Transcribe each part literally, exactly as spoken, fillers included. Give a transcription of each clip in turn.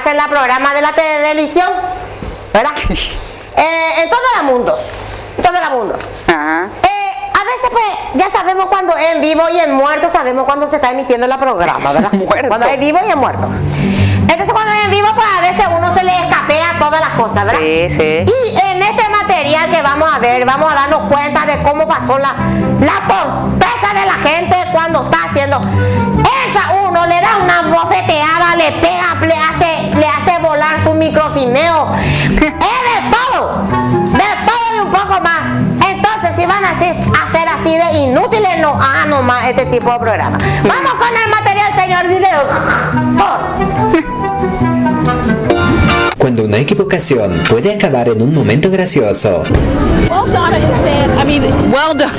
hacer la programa de la televisión, ¿verdad? Eh, en todos los mundos, en todos los mundos. Ajá. Eh, a veces pues ya sabemos cuando es en vivo y en muerto, sabemos cuando se está emitiendo la programa, ¿verdad? Muerto. Cuando es vivo y en muerto. Entonces cuando es en vivo pues a veces uno se le escapea todas las cosas, ¿verdad? Sí, sí. Y en este material que vamos a ver, vamos a darnos cuenta de cómo pasó la, la torpeza de la gente cuando está haciendo. Entra uno, le da una bofeteada, le pega, le hace, le hace volar su microfineo. Es de todo, de todo y un poco más. Entonces, si van a hacer, hacer así de inútiles, no hagan nomás este tipo de programa. Vamos con el material, señor, dile. Cuando una equivocación puede acabar en un momento gracioso. Well done, I mean, well done.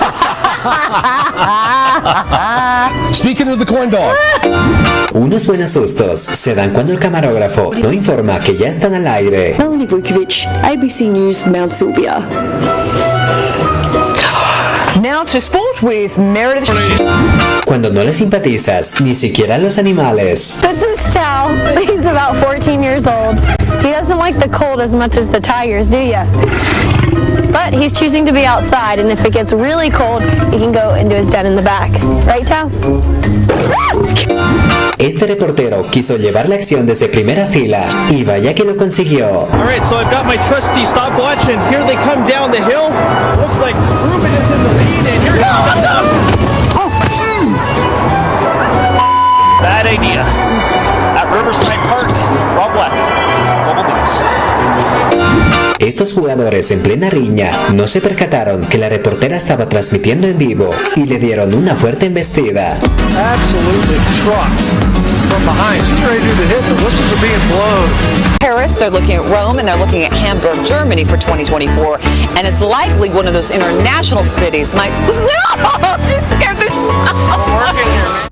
Speaking of the corn dog. Unos buenos sustos se dan cuando el camarógrafo no informa que ya están al aire. Melanie Vukovic, A B C News, Mount Sylvia. Now to sport with Meredith. Cuando no le simpatizas ni siquiera a los animales. This is Chow. He's about fourteen years old. He doesn't like the cold as much as the tigers, do ya? But he's choosing to be outside, and if it gets really cold, he can go into his den in the back. Right, Chow? Este reportero quiso llevar la acción desde primera fila y vaya que lo consiguió. All right, so I've got my trusty stopwatch, and here they come down the hill. Looks like Ruben is in the lead, and here comes up. Oh, jeez! Bad idea. At Riverside Park, Rob Black, Global News. Estos jugadores en plena riña no se percataron que la reportera estaba transmitiendo en vivo y le dieron una fuerte embestida. Absolutely trucked from behind. She's ready to do the hit. The whistles are being blown. Paris, they're looking at Rome, and they're looking at Hamburg, Germany for twenty twenty-four. And it's likely one of those international cities might... No! She scared the shit out of me. I'm working here, man.